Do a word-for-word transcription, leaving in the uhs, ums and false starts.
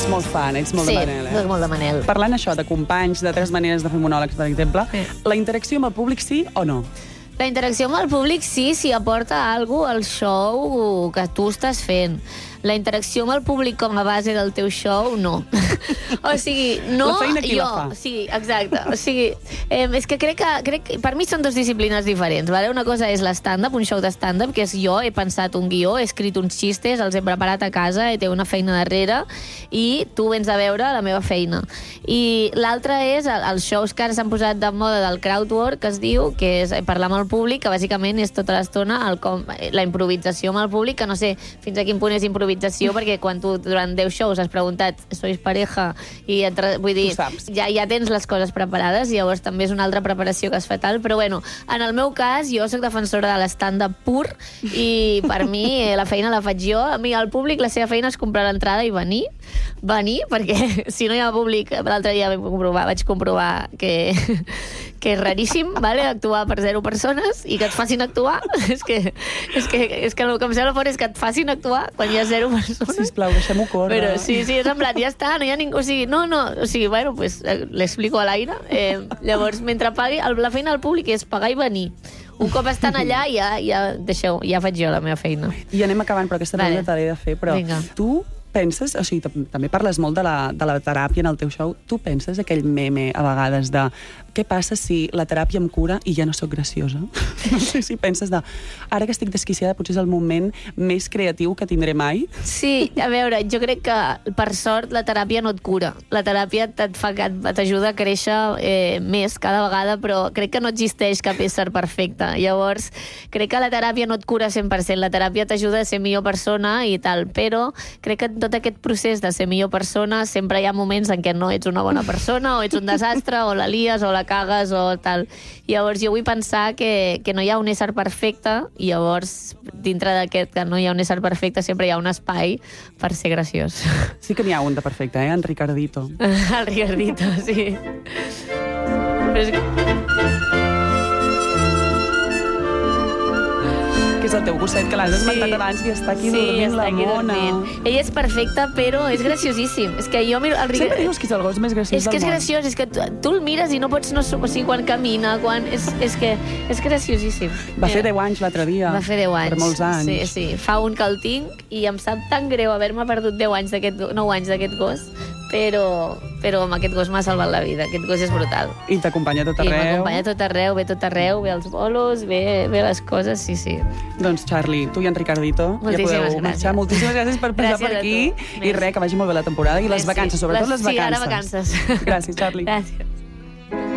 molt fan, ets molt sí, de Manel, eh? Sí, molt de Manel. Parlant això de companys, de tres maneres de fer monòlegs, per exemple, Sí. la interacció amb el públic sí o no? La interacció amb el públic sí, si aporta alguna cosa al show que tu estàs fent. La interacció amb el públic com a base del teu show, no. O sigui, no... La feina qui jo, la fa? Sí, exacte. O sigui, eh, és que crec que, crec que per mi són dues disciplines diferents. Vale? Una cosa és l'stand-up, un show de stand-up, que és jo, he pensat un guió, he escrit uns xistes, els he preparat a casa, he té una feina darrere, i tu vens a veure la meva feina. I l'altra és els shows que ara s'han posat de moda del crowdwork, que es diu, que és parlar amb el públic, que bàsicament és tota l'estona el com, la improvisació amb el públic, que no sé fins a quin punt és improvisació, perquè quan tu durant deu shows has preguntat sois pareja, i et, vull dir, ja, ja tens les coses preparades, i llavors també és una altra preparació que es fa tal, però bueno, en el meu cas, jo soc defensora de l'stand-up pur, i per mi eh, la feina la faig jo. A mi, al públic, la seva feina és comprar l'entrada i venir, venir, perquè si no hi ha públic, l'altre dia vaig comprovar, vaig comprovar que, que és raríssim, vale? Actuar per zero persones i que et facin actuar. és, que, és, que, és que el que em sembla fort és que et facin actuar quan hi ha zero persones. Sisplau, deixem-ho córrer. Però sí, sí, és en plan, ja està, no hi ha ningú. O sigui, no, no, o sigui, bueno, pues l'explico a l'aire. Eh, llavors, mentre pagui, la feina al públic és pagar i venir. Un cop estan allà, ja, ja, deixeu, ja faig jo la meva feina. I anem acabant, però aquesta Vale. pregunta te l'he de fer. Però Vinga. tu penses, o sigui, també parles molt de la, de la teràpia en el teu show, tu penses aquell meme a vegades de què passa si la teràpia em cura i ja no sóc graciosa? No sé si penses de ara que estic desquiciada potser és el moment més creatiu que tindré mai? Sí, a veure, jo crec que per sort la teràpia no et cura. La teràpia et fa, t'ajuda a créixer eh, més cada vegada, però crec que no existeix cap ésser perfecte. Llavors, crec que la teràpia no et cura cent per cent. La teràpia t'ajuda a ser millor persona i tal, però crec que en tot aquest procés de ser millor persona sempre hi ha moments en què no ets una bona persona, o ets un desastre, o la lies, o la cagues, o tal. Llavors, jo vull pensar que, que no hi ha un ésser perfecte, i llavors, dintre d'aquest que no hi ha un ésser perfecte, sempre hi ha un espai per ser graciós. Sí que n'hi ha un de perfecte, eh? En Ricardito. El Ricardito, sí. Però és que... Que és el teu gosset, que l'has esmentat sí. abans i està aquí sí, dormint està la aquí mona. Dormint. Ell és perfecte, però és graciosíssim. És que jo miro... El Ricard... Sempre dius que és el gos més graciós és que del és món. graciós, és que tu, tu el mires i no pots... No, o sigui, quan camina, quan... És, és que és graciosíssim. Va fer deu anys l'altre dia. Va fer deu anys. Per molts anys. Sí, sí. Fa un que el tinc i em sap tan greu haver-me perdut deu anys d'aquest... nou anys d'aquest gos, però, però amb aquest gos m'ha salvat la vida. Aquest gos és brutal. I t'acompanya a tot I arreu. m'acompanya a tot arreu, ve tot arreu, ve als bolos, ve, ve les coses, sí, sí. Doncs, Charlie, tu i en Ricardito Moltíssimes ja podeu gràcies. marxar. Moltíssimes gràcies per passar Gràcies per a aquí. tu. I res, que vagi molt bé la temporada i les Sí, vacances, sobretot les, les vacances. Sí, ara vacances. Gràcies, Charlie. Gràcies.